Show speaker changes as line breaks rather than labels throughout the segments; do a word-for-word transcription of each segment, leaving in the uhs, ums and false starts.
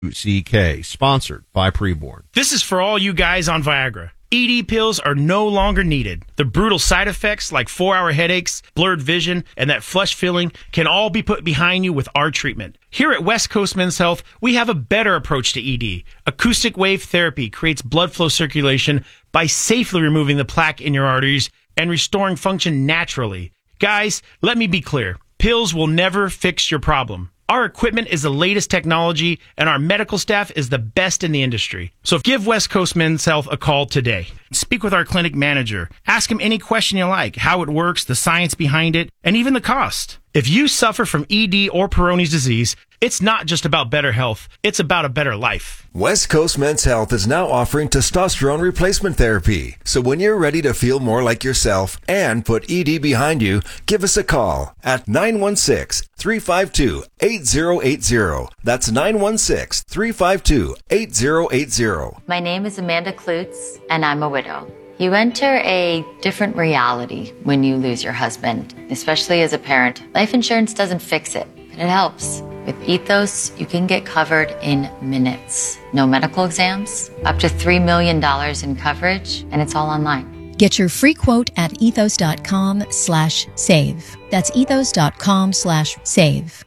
C K, sponsored by Preborn.
This is for all you guys on Viagra. E D pills are no longer needed. The brutal side effects like four-hour headaches, blurred vision, and that flush feeling can all be put behind you with our treatment. Here at West Coast Men's Health, we have a better approach to E D. Acoustic wave therapy creates blood flow circulation by safely removing the plaque in your arteries and restoring function naturally. Guys, let me be clear. Pills will never fix your problem. Our equipment is the latest technology, and our medical staff is the best in the industry. So give West Coast Men's Health a call today. Speak with our clinic manager. Ask him any question you like, how it works, the science behind it, and even the cost. If you suffer from E D or Peyronie's disease, it's not just about better health, it's about a better life.
West Coast Men's Health is now offering testosterone replacement therapy. So when you're ready to feel more like yourself and put E D behind you, give us a call at nine one six, three five two, eight zero eight zero. That's nine one six, three five two, eight zero eight zero.
My name is Amanda Klutz, and I'm a widow. You enter a different reality when you lose your husband, especially as a parent. Life insurance doesn't fix it, but it helps. With Ethos, you can get covered in minutes. No medical exams, up to three million dollars in coverage, and it's all online.
Get your free quote at ethos.com slash save. That's ethos.com slash save.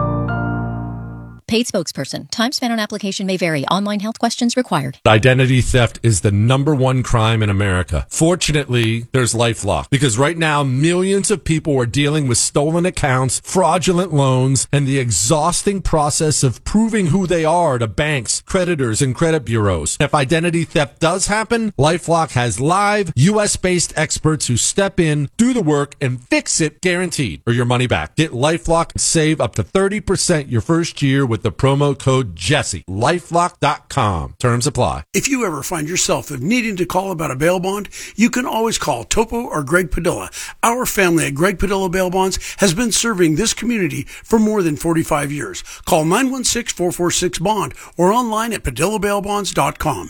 Paid spokesperson. Time spent on application may vary. Online health questions required.
Identity theft is the number one crime in America. Fortunately, there's LifeLock, because right now millions of people are dealing with stolen accounts, fraudulent loans, and the exhausting process of proving who they are to banks, creditors, and credit bureaus. If identity theft does happen, LifeLock has live U S-based experts who step in, do the work, and fix it guaranteed, or your money back. Get LifeLock and save up to thirty percent your first year with the promo code Jesse. LifeLock dot com. Terms apply.
If you ever find yourself needing to call about a bail bond, you can always call Topo or Greg Padilla. Our family at Greg Padilla Bail Bonds has been serving this community for more than forty-five years. Call nine one six, four four six, BOND or online at padilla bail bonds dot com.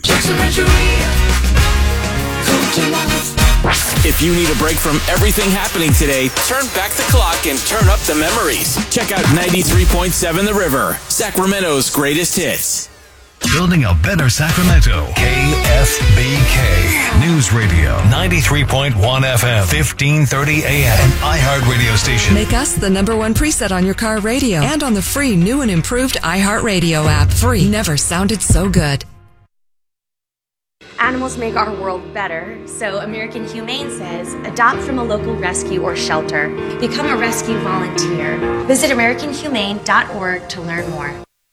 If you need a break from everything happening today, turn back the clock and turn up the memories. Check out ninety-three point seven The River, Sacramento's greatest hits.
Building a better Sacramento. K F B K News Radio, ninety-three point one F M, fifteen thirty A M, an iHeart radio station.
Make us the number one preset on your car radio and on the free new and improved iHeartRadio app. Free. Never sounded so good.
Animals make our world better, so American Humane says, adopt from a local rescue or shelter. Become a rescue volunteer. Visit american humane dot org to learn more.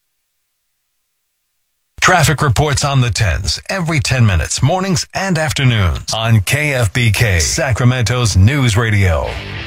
Traffic reports on the tens every ten minutes, mornings and afternoons on K F B K, Sacramento's News Radio.